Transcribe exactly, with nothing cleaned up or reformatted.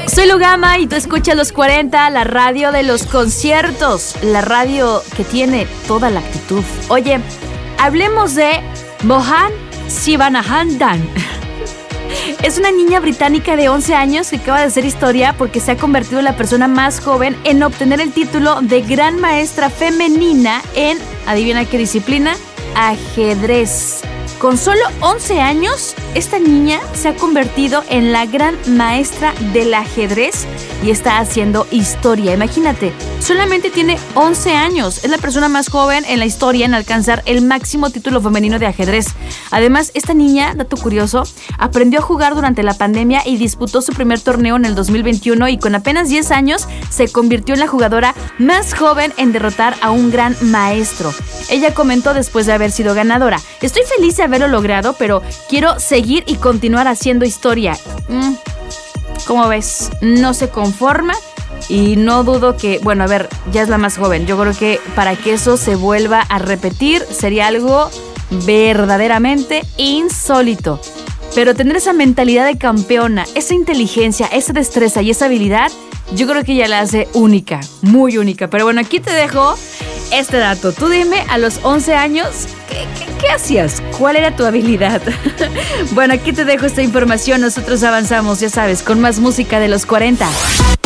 Soy Lugama y tú escuchas Los cuarenta, la radio de los conciertos, la radio que tiene toda la actitud. Oye, hablemos de Mohan Sivanahandan. Es una niña británica de once años que acaba de hacer historia porque se ha convertido en la persona más joven en obtener el título de Gran Maestra Femenina en, adivina qué disciplina, ajedrez. Con solo once años, esta niña se ha convertido en la gran maestra del ajedrez y está haciendo historia. Imagínate, solamente tiene once años. Es la persona más joven en la historia en alcanzar el máximo título femenino de ajedrez. Además, esta niña, dato curioso, aprendió a jugar durante la pandemia y disputó su primer torneo en el dos mil veintiuno y con apenas diez años se convirtió en la jugadora más joven en derrotar a un gran maestro. Ella comentó después de haber sido ganadora: estoy feliz de haberlo logrado, pero quiero seguir y continuar haciendo historia. Mm, ¿Cómo ves? No se conforma y no dudo que, bueno, a ver, ya es la más joven. Yo creo que para que eso se vuelva a repetir sería algo verdaderamente insólito. Pero tener esa mentalidad de campeona, esa inteligencia, esa destreza y esa habilidad, yo creo que ya la hace única, muy única. Pero bueno, aquí te dejo este dato. Tú dime, a los once años, ¿qué, qué, qué hacías? ¿Cuál era tu habilidad? Bueno, aquí te dejo esta información. Nosotros avanzamos, ya sabes, con más música de los cuarenta.